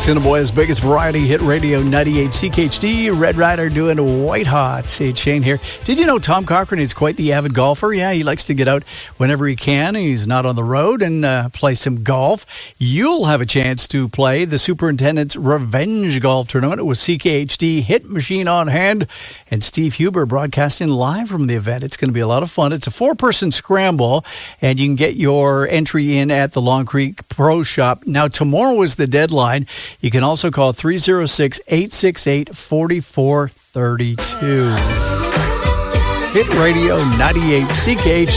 Assiniboia's biggest variety, Hit Radio 98 CKHD. Red Rider doing White Hot. Say it's Shane here. Did you know Tom Cochrane is quite the avid golfer? Yeah, he likes to get out whenever he can. He's not on the road and play some golf. You'll have a chance to play the Superintendent's Revenge Golf Tournament with CKHD Hit Machine on hand and Steve Huber broadcasting live from the event. It's going to be a lot of fun. It's a 4-person scramble, and you can get your entry in at the Long Creek Pro Shop. Now, tomorrow is the deadline. You can also call 306-868-4432. Hit Radio 98 CKHD.